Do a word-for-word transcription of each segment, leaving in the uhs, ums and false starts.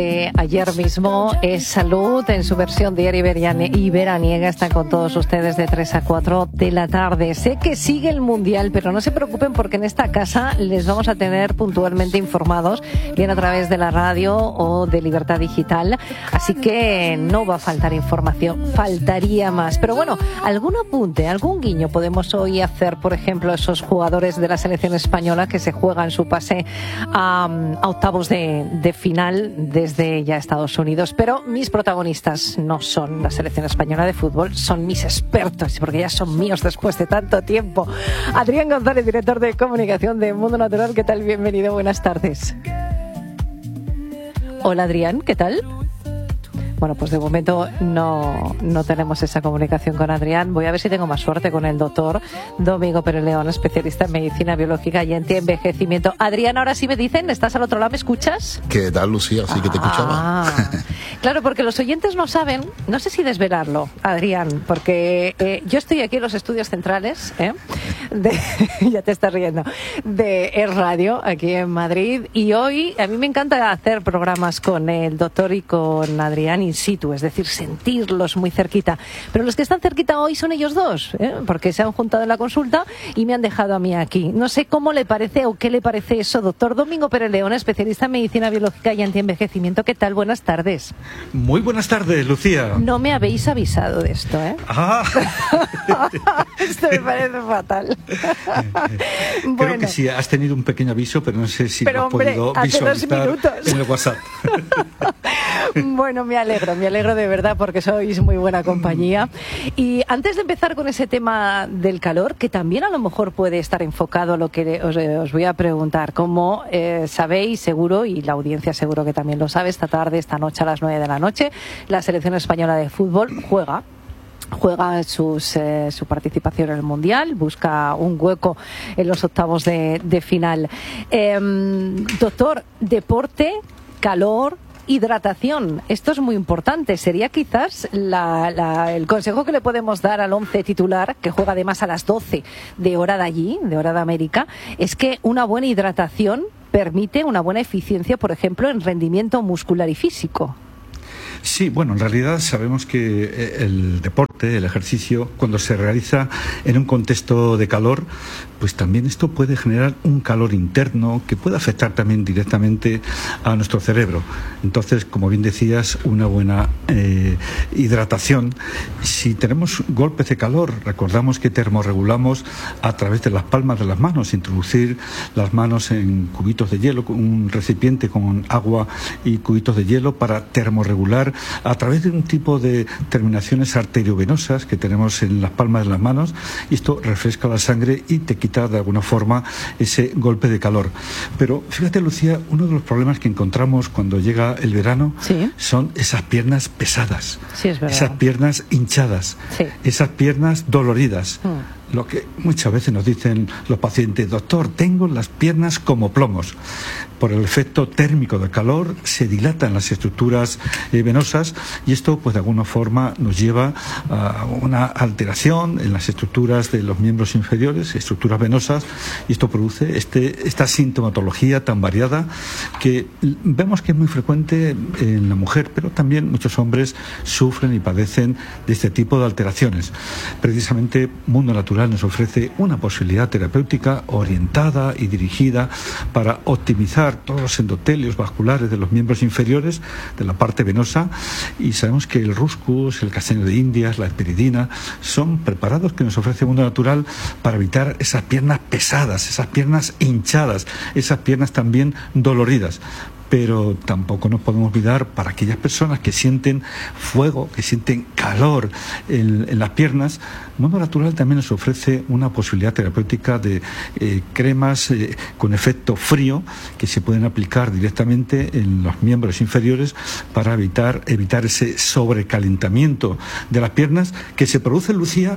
Eh, ayer mismo es Salud en su versión diaria y veraniega. Está con todos ustedes de tres a cuatro de la tarde. Sé que sigue el Mundial, pero no se preocupen porque en esta casa les vamos a tener puntualmente informados, bien a través de la radio o de Libertad Digital. Así que no va a faltar información, faltaría más. Pero bueno, algún apunte, algún guiño podemos hoy hacer, por ejemplo, esos jugadores de la selección española que se juegan su pase a, a octavos de, de final desde de ya Estados Unidos, pero mis protagonistas no son la selección española de fútbol, son mis expertos, porque ya son míos después de tanto tiempo. Adrián González, director de comunicación de Mundo Natural, ¿qué tal? Bienvenido, buenas tardes. Hola Adrián, ¿qué tal? Bueno, pues de momento no, no tenemos esa comunicación con Adrián. Voy a ver si tengo más suerte con el doctor Domingo Pérez León, especialista en medicina biológica y antienvejecimiento. Adrián, ahora sí me dicen, ¿estás al otro lado? ¿Me escuchas? ¿Qué tal, Lucía? Sí, ah, que te escuchaba. Claro, porque los oyentes no saben, no sé si desvelarlo, Adrián, porque eh, yo estoy aquí en los estudios centrales, ¿eh? de, ya te estás riendo, de Es Radio, aquí en Madrid, y hoy a mí me encanta hacer programas con el doctor y con Adrián in situ, es decir, sentirlos muy cerquita. Pero los que están cerquita hoy son ellos dos, ¿eh? Porque se han juntado en la consulta y me han dejado a mí aquí. No sé cómo le parece o qué le parece eso, doctor Domingo Pérez León, especialista en medicina biológica y antienvejecimiento. ¿Qué tal? Buenas tardes. Muy buenas tardes, Lucía. No me habéis avisado de esto, ¿eh? Ah. Esto me parece fatal. Creo Bueno. que sí, has tenido un pequeño aviso, pero no sé si pero, lo has hombre, podido hace dos visualizar minutos. en el WhatsApp. Bueno, me alegro, me alegro de verdad porque sois muy buena compañía. Y antes de empezar con ese tema del calor, que también a lo mejor puede estar enfocado a lo que os, os voy a preguntar, como eh, sabéis seguro, y la audiencia seguro que también lo sabe, esta tarde, esta noche a las nueve de la noche, la selección española de fútbol juega juega sus, eh, su participación en el Mundial, busca un hueco en los octavos de, de final. Eh, doctor, deporte, calor, hidratación, esto es muy importante. Sería quizás la, la, el consejo que le podemos dar al once titular, que juega además a las doce de hora de allí, de hora de América, es que una buena hidratación permite una buena eficiencia, por ejemplo, en rendimiento muscular y físico. Sí, bueno, en realidad sabemos que el deporte, el ejercicio, cuando se realiza en un contexto de calor, pues también esto puede generar un calor interno que puede afectar también directamente a nuestro cerebro. Entonces, como bien decías, una buena eh, hidratación. Si tenemos golpes de calor, recordamos que termorregulamos a través de las palmas de las manos, introducir las manos en cubitos de hielo, un recipiente con agua y cubitos de hielo para termorregular a través de un tipo de terminaciones arteriovenosas que tenemos en las palmas de las manos, y esto refresca la sangre y te quita de alguna forma ese golpe de calor. Pero fíjate, Lucía, uno de los problemas que encontramos cuando llega el verano, ¿sí?, son esas piernas pesadas, sí, es verdad, esas piernas hinchadas, sí, esas piernas doloridas. Mm. Lo que muchas veces nos dicen los pacientes: doctor, tengo las piernas como plomos. Por el efecto térmico del calor se dilatan las estructuras eh, venosas, y esto pues de alguna forma nos lleva a una alteración en las estructuras de los miembros inferiores, estructuras venosas, y esto produce este, esta sintomatología tan variada que vemos que es muy frecuente en la mujer, pero también muchos hombres sufren y padecen de este tipo de alteraciones. Precisamente Mundo Natural nos ofrece una posibilidad terapéutica orientada y dirigida para optimizar todos los endotelios vasculares de los miembros inferiores, de la parte venosa, y sabemos que el Ruscus, el castaño de Indias, la espiridina son preparados que nos ofrece Mundo Natural para evitar esas piernas pesadas, esas piernas hinchadas, esas piernas también doloridas. Pero tampoco nos podemos olvidar para aquellas personas que sienten fuego, que sienten calor en, en las piernas. Mundo Natural también nos ofrece una posibilidad terapéutica de eh, cremas eh, con efecto frío que se pueden aplicar directamente en los miembros inferiores para evitar, evitar ese sobrecalentamiento de las piernas que se produce, Lucía,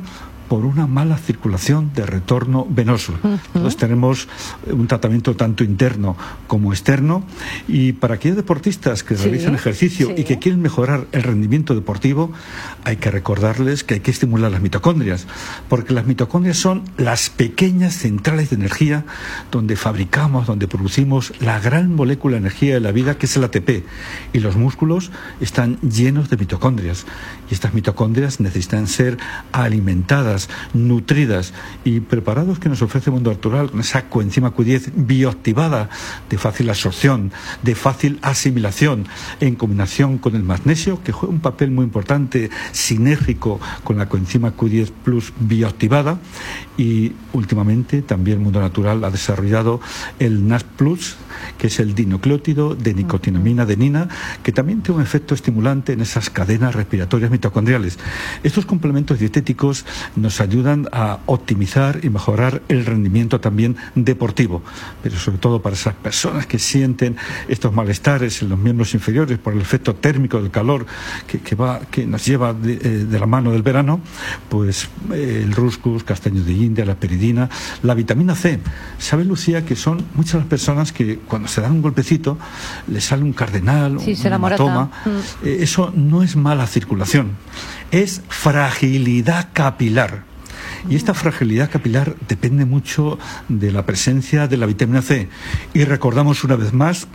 por una mala circulación de retorno venoso. Uh-huh. Entonces tenemos un tratamiento tanto interno como externo, y para aquellos deportistas que sí, realizan ejercicio sí. y que quieren mejorar el rendimiento deportivo, hay que recordarles que hay que estimular las mitocondrias, porque las mitocondrias son las pequeñas centrales de energía donde fabricamos, donde producimos la gran molécula de energía de la vida, que es el A T P, y los músculos están llenos de mitocondrias, y estas mitocondrias necesitan ser alimentadas, nutridas y preparados que nos ofrece el mundo natural con esa coenzima Q diez bioactivada, de fácil absorción, de fácil asimilación, en combinación con el magnesio, que juega un papel muy importante, sinérgico con la coenzima Q diez plus bioactivada. Y últimamente también el mundo natural ha desarrollado el N A S Plus, que es el dinucleótido de nicotinamina adenina, que también tiene un efecto estimulante en esas cadenas respiratorias mitocondriales. Estos complementos dietéticos nos ayudan a optimizar y mejorar el rendimiento también deportivo, pero sobre todo para esas personas que sienten estos malestares en los miembros inferiores por el efecto térmico del calor que, que, va, que nos lleva de, de la mano del verano, pues eh, el Ruscus, castaño de India, la peridina, la vitamina C. ¿Sabe, Lucía, que son muchas las personas que cuando se dan un golpecito les sale un cardenal, sí, un hematoma? Mm. Eh, eso no es mala circulación, es fragilidad capilar. Y esta fragilidad capilar depende mucho de la presencia de la vitamina C. Y recordamos una vez más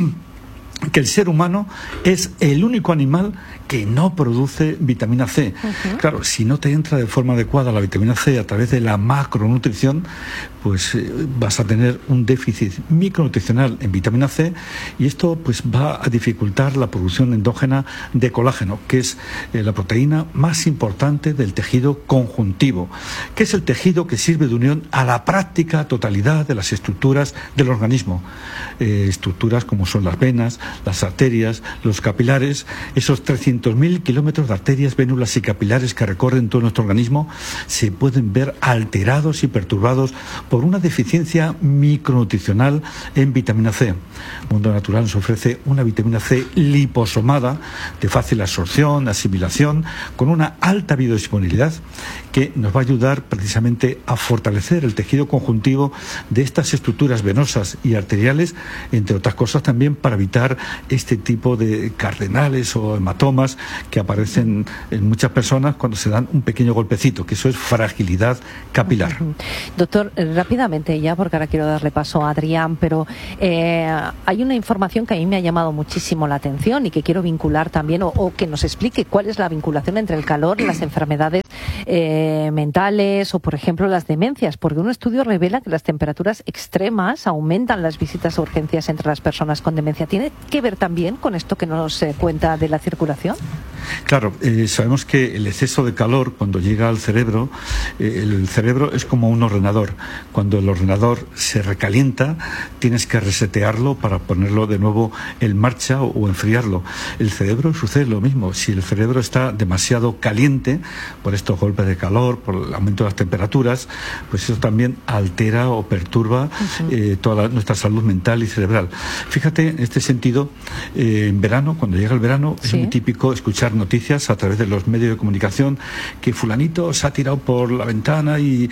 que el ser humano es el único animal que no produce vitamina C. Uh-huh. Claro, si no te entra de forma adecuada la vitamina C a través de la macronutrición, pues eh, vas a tener un déficit micronutricional en vitamina C, y esto pues va a dificultar la producción endógena de colágeno, que es eh, la proteína más importante del tejido conjuntivo, que es el tejido que sirve de unión a la práctica totalidad de las estructuras del organismo. Eh, estructuras como son las venas, las arterias, los capilares, esos trescientos mil kilómetros de arterias, vénulas y capilares que recorren todo nuestro organismo, se pueden ver alterados y perturbados por una deficiencia micronutricional en vitamina C. Mundo Natural nos ofrece una vitamina C liposomada, de fácil absorción, asimilación, con una alta biodisponibilidad, que nos va a ayudar precisamente a fortalecer el tejido conjuntivo de estas estructuras venosas y arteriales, entre otras cosas también para evitar este tipo de cardenales o hematomas que aparecen en muchas personas cuando se dan un pequeño golpecito, que eso es fragilidad capilar. Uh-huh. Doctor, rápidamente ya, porque ahora quiero darle paso a Adrián, pero eh, hay una información que a mí me ha llamado muchísimo la atención y que quiero vincular también, o, o que nos explique cuál es la vinculación entre el calor y las enfermedades eh, mentales o, por ejemplo, las demencias, porque un estudio revela que las temperaturas extremas aumentan las visitas a urgencias entre las personas con demencia. ¿Tiene que ver también con esto que nos eh, cuenta de la circulación? Claro, eh, sabemos que el exceso de calor cuando llega al cerebro, eh, el cerebro es como un ordenador. Cuando el ordenador se recalienta, tienes que resetearlo para ponerlo de nuevo en marcha o, o enfriarlo. El cerebro sucede lo mismo. Si el cerebro está demasiado caliente por estos golpes de calor, por el aumento de las temperaturas, pues eso también altera o perturba uh-huh. eh, toda la, nuestra salud mental y cerebral. Fíjate, en este sentido, eh, en verano, cuando llega el verano, ¿sí? Es muy típico escuchar noticias a través de los medios de comunicación que fulanito se ha tirado por la ventana y,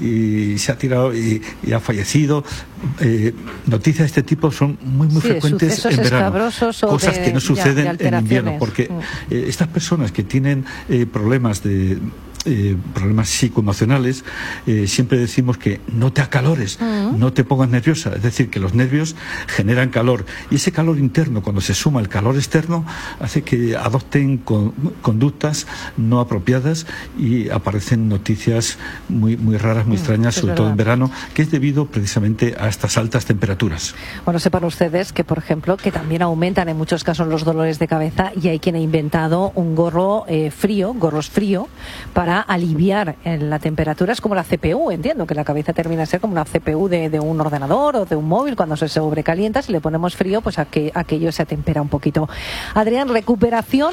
y se ha tirado y, y ha fallecido. Eh, noticias de este tipo son muy muy sí, frecuentes en verano, cosas de, que no suceden ya, en invierno, porque mm. eh, estas personas que tienen eh, problemas de Eh, problemas psicoemocionales, eh, siempre decimos que no te acalores, uh-huh. no te pongas nerviosa, es decir, que los nervios generan calor, y ese calor interno, cuando se suma el calor externo, hace que adopten con, conductas no apropiadas y aparecen noticias muy, muy raras, muy extrañas, uh-huh. sobre todo en verano, que es debido precisamente a estas altas temperaturas. Bueno, sepan ustedes que, por ejemplo, que también aumentan en muchos casos los dolores de cabeza, y hay quien ha inventado un gorro eh, frío, gorros frío, para aliviar en la temperatura. Es como la C P U, entiendo que la cabeza termina a ser como una C P U de, de un ordenador o de un móvil. Cuando se sobrecalienta, si le ponemos frío, pues aqu- aquello se atempera un poquito. Adrián, recuperación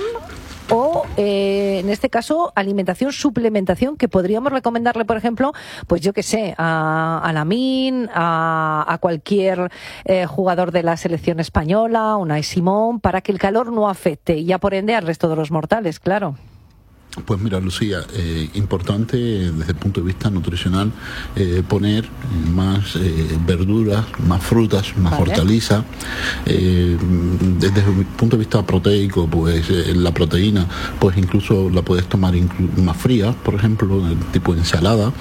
o, eh, en este caso, alimentación, suplementación, que podríamos recomendarle, por ejemplo, pues yo qué sé, a, a Lamine, a, a cualquier eh, jugador de la selección española, Unai Simón, para que el calor no afecte y ya por ende al resto de los mortales, claro. Pues mira, Lucía, eh, importante desde el punto de vista nutricional eh, poner más eh, verduras, más frutas, más vale. hortalizas. Eh, desde el punto de vista proteico, pues eh, la proteína, pues incluso la puedes tomar inclu- más fría, por ejemplo, tipo ensalada.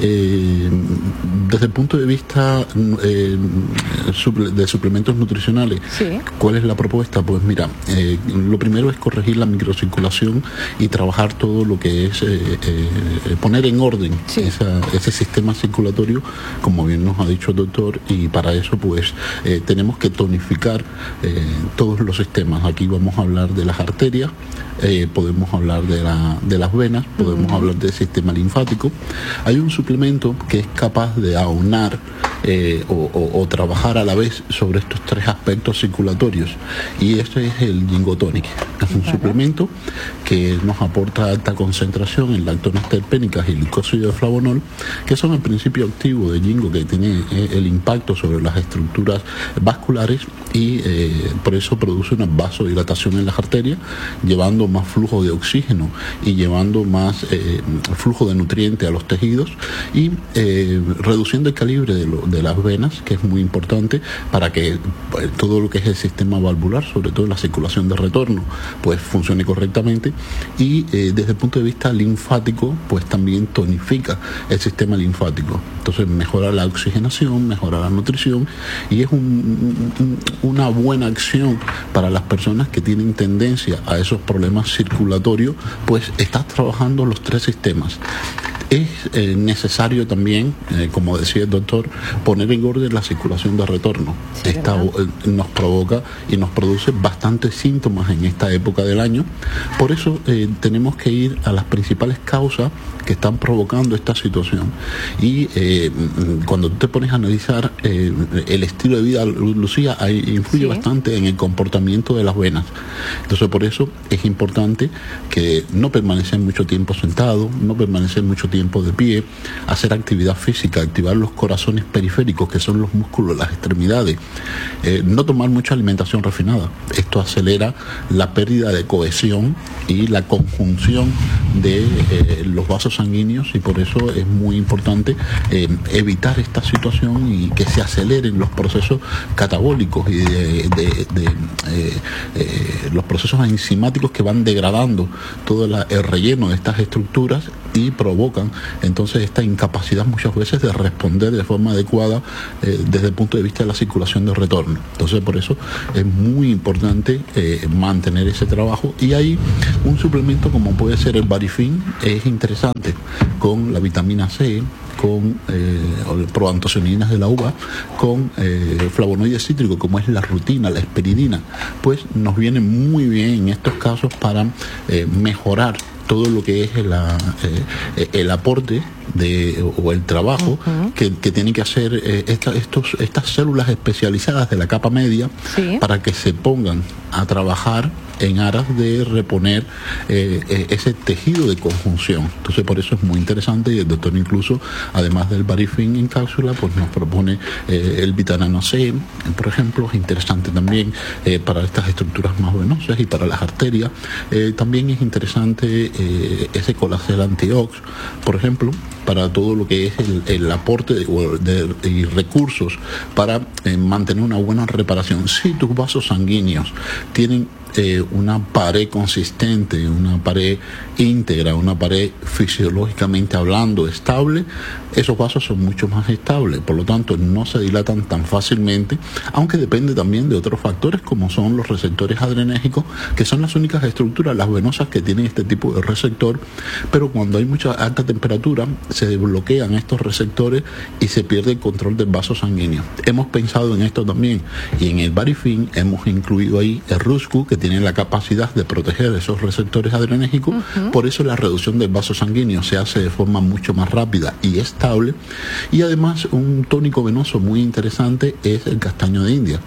Eh, desde el punto de vista eh, suple- de suplementos nutricionales, sí. ¿cuál es la propuesta? Pues mira, eh, lo primero es corregir la microcirculación y trabajar todo lo que es eh, eh, poner en orden sí. esa, ese sistema circulatorio, como bien nos ha dicho el doctor, y para eso pues eh, tenemos que tonificar eh, todos los sistemas. Aquí vamos a hablar de las arterias, eh, podemos hablar de, la, de las venas, podemos uh-huh. hablar del sistema linfático. Hay un suplemento que es capaz de aunar eh, o, o, o trabajar a la vez sobre estos tres aspectos circulatorios, y este es el Gingotonic. Es un vale. suplemento que nos aporta alta concentración en lactonas terpénicas y glucósido de flavonol, que son el principio activo de Gingo, que tiene eh, el impacto sobre las estructuras vasculares y eh, por eso produce una vasodilatación en las arterias, llevando más flujo de oxígeno y llevando más eh, flujo de nutrientes a los tejidos y eh, reduciendo el calibre de, lo, de las venas, que es muy importante para que pues, todo lo que es el sistema valvular, sobre todo la circulación de retorno, pues funcione correctamente. Y eh, desde el punto de vista linfático, pues también tonifica el sistema linfático. Entonces mejora la oxigenación, mejora la nutrición, y es un, un, una buena acción para las personas que tienen tendencia a esos problemas circulatorios, pues estás trabajando los tres sistemas. Es eh, necesario también, eh, como decía el doctor, poner en orden la circulación de retorno. Sí, esta eh, nos provoca y nos produce bastantes síntomas en esta época del año. Por eso eh, tenemos que ir a las principales causas que están provocando esta situación. Y eh, cuando tú te pones a analizar eh, el estilo de vida, Lucía, ahí influye sí. bastante en el comportamiento de las venas. Entonces por eso es importante que no permanecer mucho tiempo sentado, no permanecer mucho tiempo tiempo de pie, hacer actividad física, activar los corazones periféricos, que son los músculos de las extremidades, eh, no tomar mucha alimentación refinada. Esto acelera la pérdida de cohesión y la conjunción de eh, los vasos sanguíneos, y por eso es muy importante eh, evitar esta situación y que se aceleren los procesos catabólicos y de, de, de eh, eh, los procesos enzimáticos que van degradando todo la, el relleno de estas estructuras y provocan entonces esta incapacidad muchas veces de responder de forma adecuada eh, desde el punto de vista de la circulación de retorno. Entonces por eso es muy importante eh, mantener ese trabajo, y ahí un suplemento como puede ser el Barifin es interesante, con la vitamina C, con eh, proantocianinas de la uva, con eh, flavonoides cítricos como es la rutina, la hesperidina, pues nos viene muy bien en estos casos para eh, mejorar todo lo que es la, eh, el aporte de, o el trabajo uh-huh. que, que tienen que hacer eh, esta, estos, estas células especializadas de la capa media sí. para que se pongan a trabajar en aras de reponer eh, eh, ese tejido de conjunción. Entonces por eso es muy interesante, y el doctor incluso, además del Barifin en cápsula, pues nos propone eh, el Vitamina C, por ejemplo. Es interesante también eh, para estas estructuras más venosas y para las arterias. Eh, también es interesante eh, ese Colacel Antiox, por ejemplo, para todo lo que es el, el aporte de, de, de recursos para eh, mantener una buena reparación. Si tus vasos sanguíneos tienen eh, una pared consistente, una pared íntegra, una pared fisiológicamente hablando estable, esos vasos son mucho más estables, por lo tanto no se dilatan tan fácilmente, aunque depende también de otros factores como son los receptores adrenérgicos, que son las únicas estructuras, las venosas, que tienen este tipo de receptor, pero cuando hay mucha alta temperatura se desbloquean estos receptores y se pierde el control del vaso sanguíneo. Hemos pensado en esto también, y en el Barifin hemos incluido ahí el Ruscu, que tiene la capacidad de proteger esos receptores adrenérgicos. Uh-huh. Por eso la reducción del vaso sanguíneo se hace de forma mucho más rápida y estable. Y además un tónico venoso muy interesante es el castaño de India.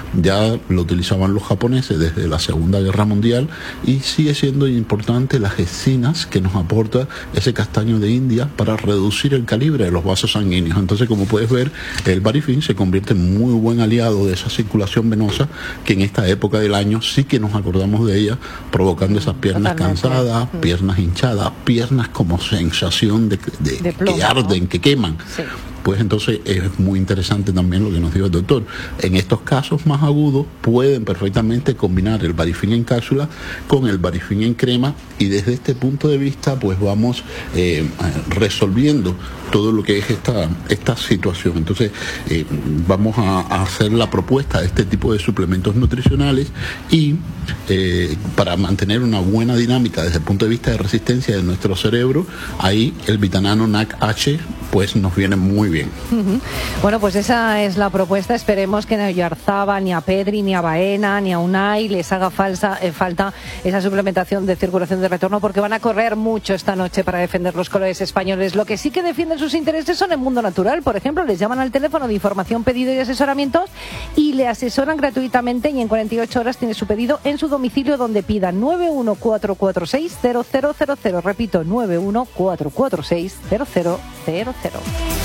Ya lo utilizaban los japoneses desde la Segunda Guerra Mundial, y sigue siendo importante las hecinas que nos aporta ese castaño de India para reducir el calibre de los vasos sanguíneos. Entonces, como puedes ver, el Barifin se convierte en muy buen aliado de esa circulación venosa, que en esta época del año sí que nos acordamos de ella, provocando esas piernas Totalmente. cansadas, mm. piernas hinchadas, piernas como sensación de, de, de plomo, que arden, ¿no? que queman. Sí. Pues entonces es muy interesante también lo que nos dijo el doctor. En estos casos más agudos pueden perfectamente combinar el Varifin en cápsula con el Varifin en crema, y desde este punto de vista pues vamos eh, resolviendo todo lo que es esta, esta situación. Entonces eh, vamos a, a hacer la propuesta de este tipo de suplementos nutricionales, y eh, para mantener una buena dinámica desde el punto de vista de resistencia de nuestro cerebro, ahí el Vitanano N A C H pues nos viene muy bien. Uh-huh. Bueno, pues esa es la propuesta. Esperemos que ni a Oyarzabal, ni a Pedri, ni a Baena, ni a Unai les haga falsa, eh, falta esa suplementación de circulación de retorno, porque van a correr mucho esta noche para defender los colores españoles. Lo que sí que defienden sus intereses son el mundo natural. Por ejemplo, les llaman al teléfono de información, pedido y asesoramientos, y le asesoran gratuitamente, y en cuarenta y ocho horas tiene su pedido en su domicilio donde pida. Nueve uno cuatro cuatro seis cero cero cero cero. Repito, nueve uno cuatro cuatro seis cero cero cero cero.